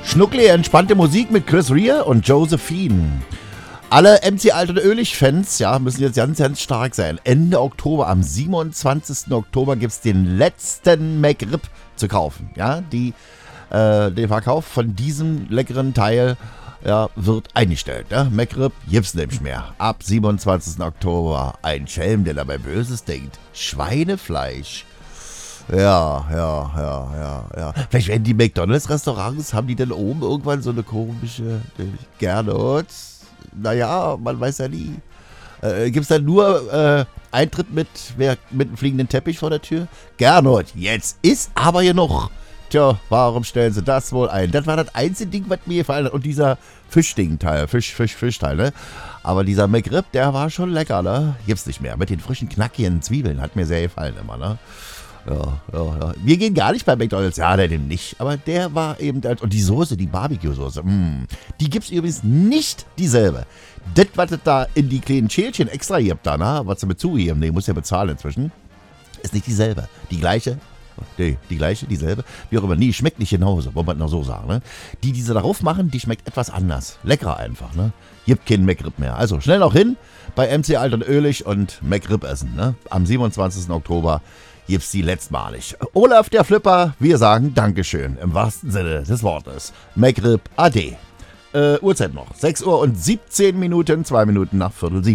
Schnuckli, entspannte Musik mit Chris Rea und Josephine. Alle MC Alt und Oehlich-Fans, ja, müssen jetzt ganz, ganz stark sein. Ende Oktober, am 27. Oktober gibt es den letzten McRib zu kaufen. Ja, den Verkauf von diesem leckeren Teil wird eingestellt. Ja? McRib gibt's nämlich mehr. Ab 27. Oktober. Ein Schelm, der dabei Böses denkt. Schweinefleisch. Ja. Vielleicht werden die McDonalds-Restaurants, haben die denn oben irgendwann so eine komische Gernot? Naja, man weiß ja nie. Gibt's da nur Eintritt mit einem fliegenden Teppich vor der Tür? Gernot, jetzt ist aber hier noch. Tja, warum stellen sie das wohl ein? Das war das einzige Ding, was mir gefallen hat. Und dieser Fischding-Teil, Fischteil, ne? Aber dieser McRib, der war schon lecker, ne? Gibt's nicht mehr. Mit den frischen, knackigen Zwiebeln. Hat mir sehr gefallen immer, ne? Ja. Wir gehen gar nicht bei McDonalds. Ja, der dem nicht. Aber der war eben... Und die Soße, die Barbecue-Soße, die gibt's übrigens nicht dieselbe. Das, was es da in die kleinen Schälchen extra gibt da, ne? Was sie mit zugeben, nee, muss ja bezahlen inzwischen, ist nicht dieselbe. Die gleiche, dieselbe, wie auch immer. Nee, schmeckt nicht genauso, wollen wir noch so sagen, ne? Die sie darauf machen, die schmeckt etwas anders. Leckerer einfach, ne? Gibt keinen McRib mehr. Also schnell noch hin bei MC Alt und Oehlich und McRib essen, ne? Am 27. Oktober gibt's die letztmalig. Olaf der Flipper, wir sagen Dankeschön, im wahrsten Sinne des Wortes. McRib Ade. Uhrzeit noch, 6 Uhr und 17 Minuten, 2 Minuten nach 6:45.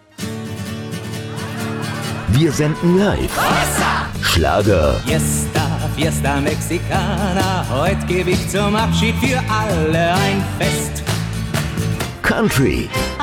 Wir senden live. Schlager. Fiesta Mexicana, heute gebe ich zum Abschied für alle ein Fest. Country.